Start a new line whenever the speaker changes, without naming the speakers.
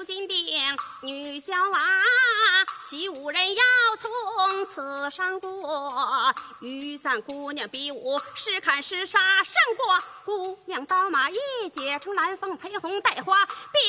金锭，女娇娃，习武人要从此上过。与咱姑娘比武，是看是杀胜过。姑娘刀马一结成蓝凤，配红带花。